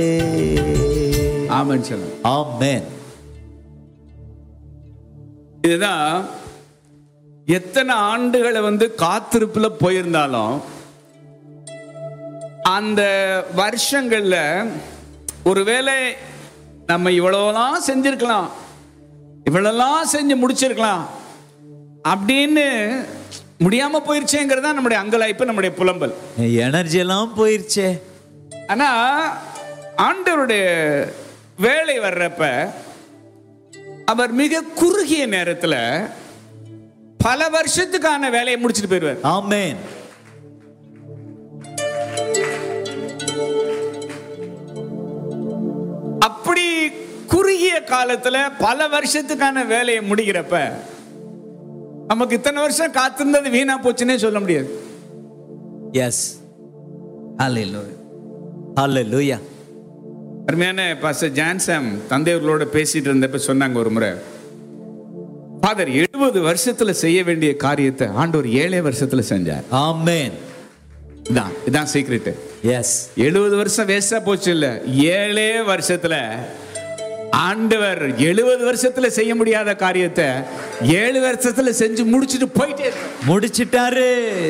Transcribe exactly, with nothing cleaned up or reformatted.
ஆமென் சொல்லுங்க. ஆமென். இதுதான் எத்தனை ஆண்டுகளை வந்து காத்திருப்புல போயிருந்தாலும் அந்த வருஷங்கள்ல ஒருவேளை நம்ம இவ்வளவுலாம் செஞ்சிருக்கலாம், இவ்வளவுலாம் செஞ்சு முடிச்சிருக்கலாம் அப்படின்னு முடியாம போயிருச்சேங்கிறதா நம்முடைய அங்கலாய்ப்பு, நம்முடைய புலம்பல். எனர்ஜி எல்லாம் போயிருச்சே. ஆனா ஆண்டவருடைய வேலை வர்றப்ப அவர் மிக குறுகிய நேரத்துல பல வருஷத்துக்கான வேலையை முடிச்சிட்டு போயிடுவார். ஆமென். அப்படி குறுகிய காலத்துல பல வருஷத்துக்கான வேலையை முடிக்கிறப்ப நமக்கு இத்தனை வருஷம் காத்திருந்தது வீணா போச்சுன்னே சொல்ல முடியாது. எஸ். ஹalleluya. ஹalleluya. அருமையான பாஸ்டர் ஜான்சம் தந்தையர்களோட பேசிட்டு இருந்தப்ப சொன்னாங்க ஒரு முறை, ஃபாதர் எழுபது வருஷத்துல செய்ய வேண்டிய காரியத்தை ஆண்டவர் ஏழே வருஷத்துல செஞ்சார். ஆமென். இதான் இதான் சீக்ரெட். எஸ். எழுபது வருஷம் வேஸ்டா போச்சு இல்ல, ஏழே வருஷத்துல ஆண்டவர் எழுபது வருஷத்துல செய்ய முடியாத காரியத்தை ஏழு வருஷத்துல செஞ்சு முடிச்சுட்டு போயிட்டே முடிச்சிட்டாரு.